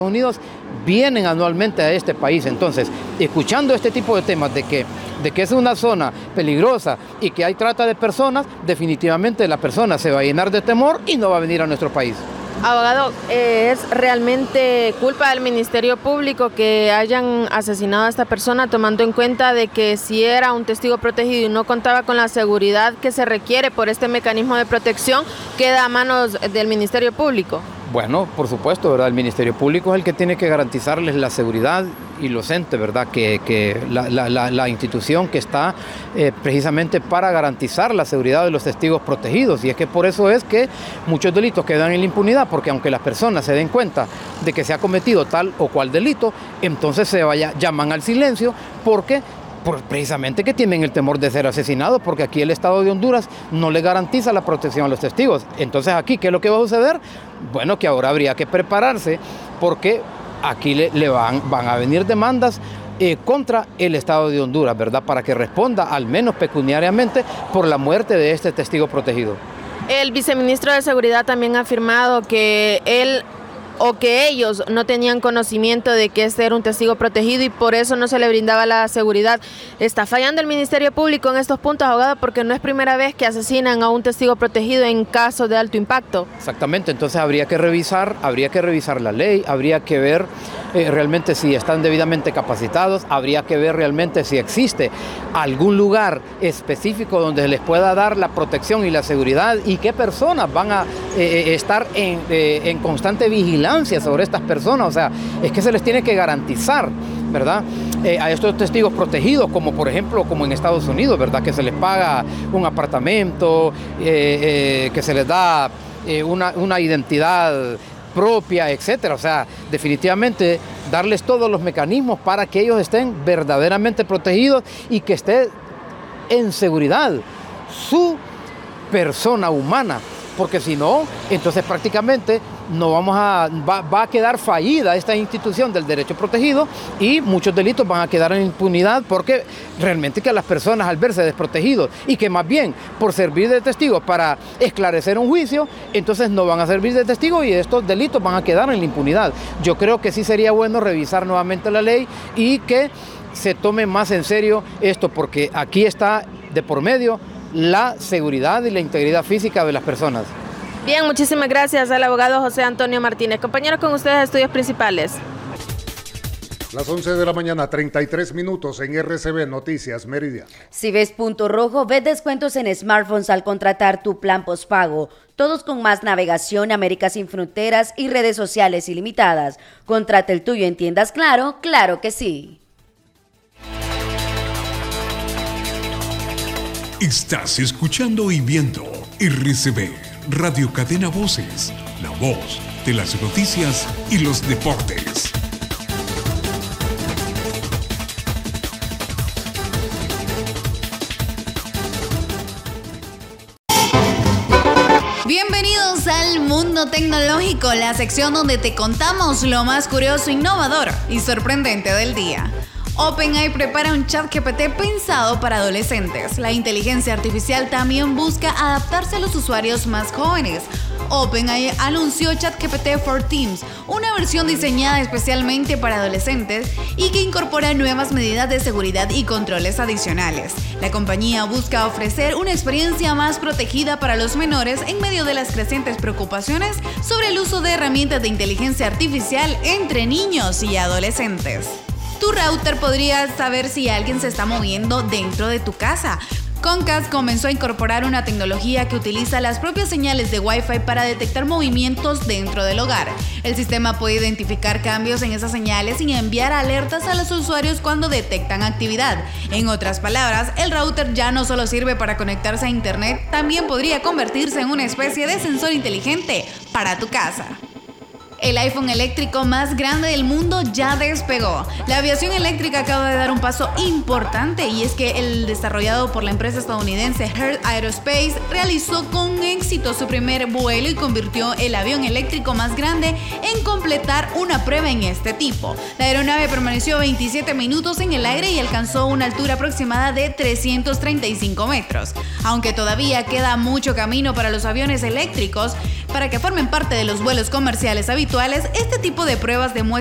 Unidos vienen anualmente a este país. Entonces, escuchando este tipo de temas de que es una zona peligrosa y que hay trata de personas, definitivamente la persona se va a llenar de temor y no va a venir a nuestro país. Abogado, ¿es realmente culpa del Ministerio Público que hayan asesinado a esta persona, tomando en cuenta de que si era un testigo protegido y no contaba con la seguridad que se requiere por este mecanismo de protección, queda a manos del Ministerio Público? Bueno, por supuesto, ¿verdad? El Ministerio Público es el que tiene que garantizarles la seguridad y los entes, ¿verdad? Que la institución que está precisamente para garantizar la seguridad de los testigos protegidos. Y es que por eso es que muchos delitos quedan en la impunidad, porque aunque las personas se den cuenta de que se ha cometido tal o cual delito, entonces llaman al silencio porque precisamente que tienen el temor de ser asesinados, porque aquí el Estado de Honduras no le garantiza la protección a los testigos. Entonces aquí, ¿qué es lo que va a suceder? Bueno, que ahora habría que prepararse, porque aquí van a venir demandas contra el Estado de Honduras, ¿verdad? Para que responda, al menos pecuniariamente, por la muerte de este testigo protegido. El viceministro de Seguridad también ha afirmado que ellos no tenían conocimiento de que este era un testigo protegido y por eso no se le brindaba la seguridad. ¿Está fallando el Ministerio Público en estos puntos, abogado? Porque no es primera vez que asesinan a un testigo protegido en casos de alto impacto. Exactamente, entonces habría que revisar la ley, habría que ver realmente si están debidamente capacitados, habría que ver realmente si existe algún lugar específico donde les pueda dar la protección y la seguridad y qué personas van a estar en constante vigilancia sobre estas personas. O sea, es que se les tiene que garantizar, ¿verdad? A estos testigos protegidos, como por ejemplo, como en Estados Unidos, ¿verdad? Que se les paga un apartamento, que se les da una identidad propia, etcétera. O sea, definitivamente darles todos los mecanismos para que ellos estén verdaderamente protegidos y que esté en seguridad su persona humana, porque si no, entonces prácticamente va a quedar fallida esta institución del derecho protegido y muchos delitos van a quedar en impunidad, porque realmente que las personas, al verse desprotegidos y que más bien por servir de testigos para esclarecer un juicio, entonces no van a servir de testigos y estos delitos van a quedar en la impunidad. Yo creo que sí sería bueno revisar nuevamente la ley y que se tome más en serio esto, porque aquí está de por medio la seguridad y la integridad física de las personas. Bien, muchísimas gracias al abogado José Antonio Martínez. Compañero, con ustedes, estudios principales. Las 11 de la mañana, 33 minutos en RCB Noticias Mérida. Si ves punto rojo, ves descuentos en smartphones al contratar tu plan postpago. Todos con más navegación, América sin fronteras y redes sociales ilimitadas. Contrata el tuyo en tiendas Claro, claro que sí. Estás escuchando y viendo RCB, Radio Cadena Voces, la voz de las noticias y los deportes. Bienvenidos al Mundo Tecnológico, la sección donde te contamos lo más curioso, innovador y sorprendente del día. OpenAI prepara un ChatGPT pensado para adolescentes. La inteligencia artificial también busca adaptarse a los usuarios más jóvenes. OpenAI anunció ChatGPT for Teens, una versión diseñada especialmente para adolescentes y que incorpora nuevas medidas de seguridad y controles adicionales. La compañía busca ofrecer una experiencia más protegida para los menores en medio de las crecientes preocupaciones sobre el uso de herramientas de inteligencia artificial entre niños y adolescentes. Tu router podría saber si alguien se está moviendo dentro de tu casa. Comcast comenzó a incorporar una tecnología que utiliza las propias señales de Wi-Fi para detectar movimientos dentro del hogar. El sistema puede identificar cambios en esas señales y enviar alertas a los usuarios cuando detectan actividad. En otras palabras, el router ya no solo sirve para conectarse a internet, también podría convertirse en una especie de sensor inteligente para tu casa. El iPhone eléctrico más grande del mundo ya despegó. La aviación eléctrica acaba de dar un paso importante y es que el desarrollado por la empresa estadounidense Hertz Aerospace realizó con éxito su primer vuelo y convirtió el avión eléctrico más grande en completar una prueba en este tipo. La aeronave permaneció 27 minutos en el aire y alcanzó una altura aproximada de 335 metros. Aunque todavía queda mucho camino para los aviones eléctricos, Para que formen parte de los vuelos comerciales habituales, este tipo de pruebas demuestran